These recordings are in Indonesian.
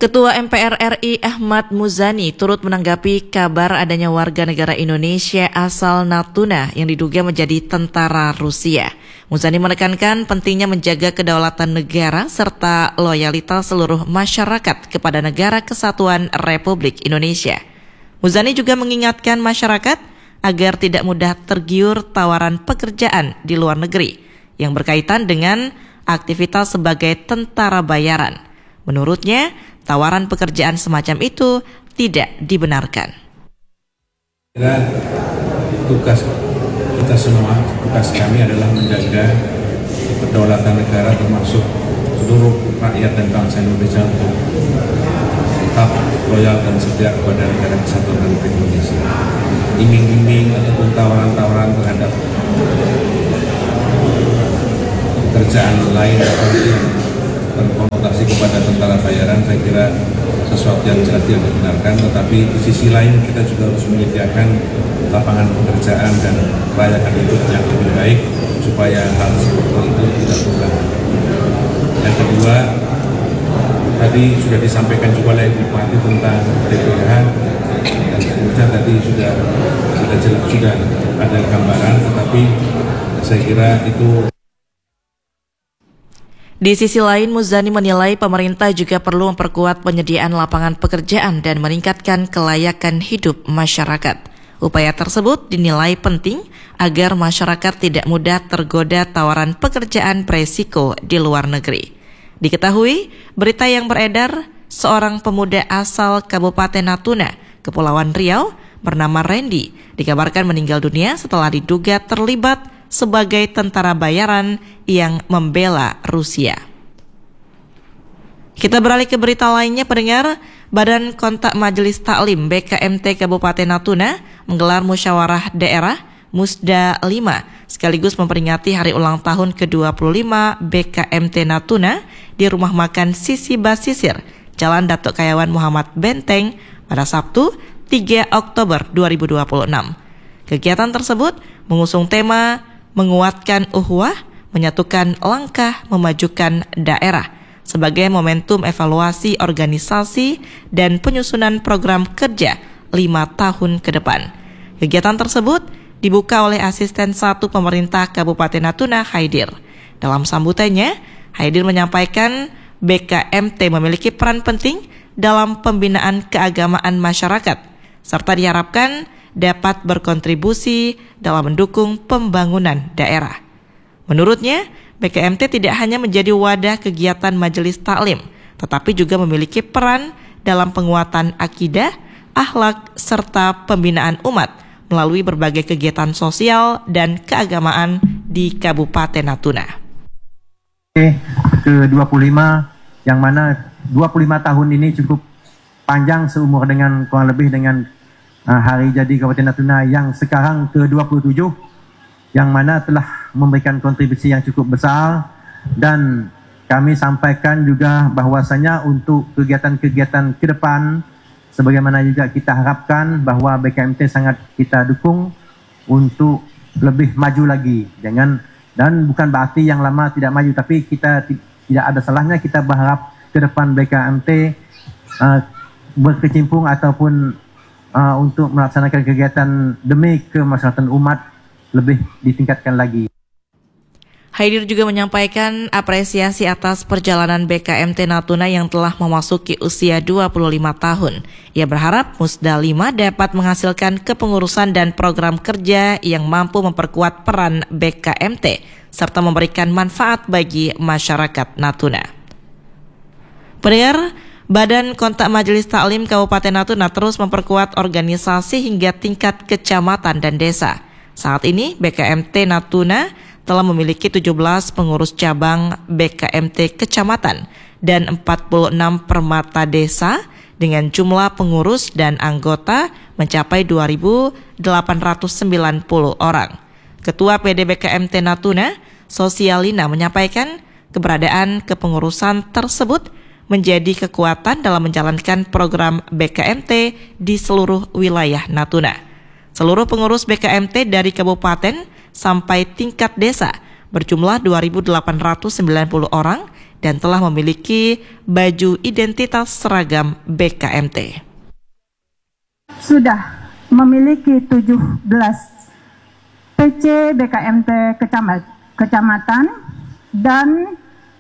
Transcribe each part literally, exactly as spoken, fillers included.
Ketua M P R R I Ahmad Muzani turut menanggapi kabar adanya warga negara Indonesia asal Natuna yang diduga menjadi tentara Rusia. Muzani menekankan pentingnya menjaga kedaulatan negara serta loyalitas seluruh masyarakat kepada Negara Kesatuan Republik Indonesia. Muzani juga mengingatkan masyarakat agar tidak mudah tergiur tawaran pekerjaan di luar negeri yang berkaitan dengan aktivitas sebagai tentara bayaran. Menurutnya, tawaran pekerjaan semacam itu tidak dibenarkan. Tugas kita semua, tugas kami adalah menjaga kedaulatan negara termasuk seluruh rakyat dan bangsa Indonesia untuk tetap loyal dan setia kepada Negara Kesatuan Republik Indonesia. Iming-iming ataupun tawaran-tawaran terhadap pekerjaan lain atau yang berkonotasi kepada tentara bayaran, saya kira sesuatu yang jelas tidak dibenarkan, tetapi di sisi lain kita juga harus menyediakan lapangan pekerjaan dan layakan hidup yang lebih baik supaya hal seperti itu tidak terulang. Yang kedua, tadi sudah disampaikan juga oleh Bupati tentang D P H dan kemudian tadi sudah sudah jelas sudah ada gambaran, tetapi saya kira itu. Di sisi lain, Muzani menilai pemerintah juga perlu memperkuat penyediaan lapangan pekerjaan dan meningkatkan kelayakan hidup masyarakat. Upaya tersebut dinilai penting agar masyarakat tidak mudah tergoda tawaran pekerjaan beresiko di luar negeri. Diketahui, berita yang beredar, seorang pemuda asal Kabupaten Natuna, Kepulauan Riau, bernama Randy, dikabarkan meninggal dunia setelah diduga terlibat sebagai tentara bayaran yang membela Rusia. Kita beralih ke berita lainnya, pendengar. Badan Kontak Majelis Taklim B K M T Kabupaten Natuna menggelar musyawarah daerah Musda lima sekaligus memperingati hari ulang tahun ke dua puluh lima B K M T Natuna di Rumah Makan Sisi Basisir, Jalan Datuk Kayawan Muhammad Benteng pada Sabtu tiga Oktober dua ribu dua puluh enam. Kegiatan tersebut mengusung tema menguatkan ukhuwah, menyatukan langkah memajukan daerah sebagai momentum evaluasi organisasi dan penyusunan program kerja lima tahun ke depan. Kegiatan tersebut dibuka oleh Asisten satu Pemerintah Kabupaten Natuna, Haidir. Dalam sambutannya, Haidir menyampaikan B K M T memiliki peran penting dalam pembinaan keagamaan masyarakat, serta diharapkan dapat berkontribusi dalam mendukung pembangunan daerah. Menurutnya, B K M T tidak hanya menjadi wadah kegiatan majelis taklim, tetapi juga memiliki peran dalam penguatan akidah, akhlak, serta pembinaan umat melalui berbagai kegiatan sosial dan keagamaan di Kabupaten Natuna. ke dua puluh lima, yang mana dua puluh lima tahun ini cukup panjang seumur dengan kurang lebih dengan uh, hari jadi Kabupaten Natuna yang sekarang ke dua puluh tujuh, yang mana telah memberikan kontribusi yang cukup besar, dan kami sampaikan juga bahwasanya untuk kegiatan-kegiatan ke depan, sebagaimana juga kita harapkan bahawa B K M T sangat kita dukung untuk lebih maju lagi. Jangan, dan bukan berarti yang lama tidak maju, tapi kita tidak ada salahnya kita berharap ke depan B K M T uh, berkecimpung ataupun uh, untuk melaksanakan kegiatan demi kemaslahatan umat lebih ditingkatkan lagi. Haidir juga menyampaikan apresiasi atas perjalanan B K M T Natuna yang telah memasuki usia dua puluh lima tahun. Ia berharap Musda lima dapat menghasilkan kepengurusan dan program kerja yang mampu memperkuat peran B K M T serta memberikan manfaat bagi masyarakat Natuna. Pendengar, Badan Kontak Majelis Taklim Kabupaten Natuna terus memperkuat organisasi hingga tingkat kecamatan dan desa. Saat ini B K M T Natuna telah memiliki tujuh belas pengurus cabang B K M T kecamatan dan empat puluh enam permata desa dengan jumlah pengurus dan anggota mencapai dua ribu delapan ratus sembilan puluh orang. Ketua P D B K M T Natuna, Sosialina, menyampaikan keberadaan kepengurusan tersebut menjadi kekuatan dalam menjalankan program B K M T di seluruh wilayah Natuna. Seluruh pengurus B K M T dari kabupaten sampai tingkat desa berjumlah dua ribu delapan ratus sembilan puluh orang dan telah memiliki baju identitas seragam B K M T. Sudah memiliki tujuh belas P C B K M T kecamatan dan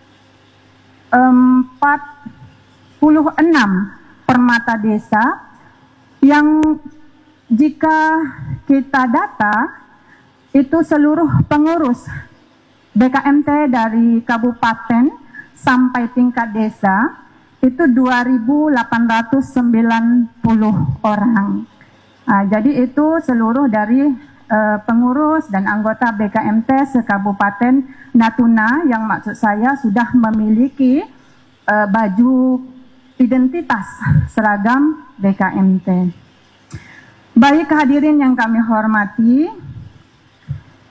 empat puluh enam permata desa yang jika kita data itu seluruh pengurus B K M T dari kabupaten sampai tingkat desa itu dua ribu delapan ratus sembilan puluh orang. Nah, jadi itu seluruh dari uh, pengurus dan anggota B K M T se-Kabupaten Natuna yang maksud saya sudah memiliki uh, baju identitas seragam B K M T. Baik hadirin yang kami hormati,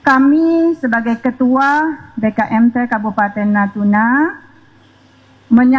kami sebagai Ketua B K M T Kabupaten Natuna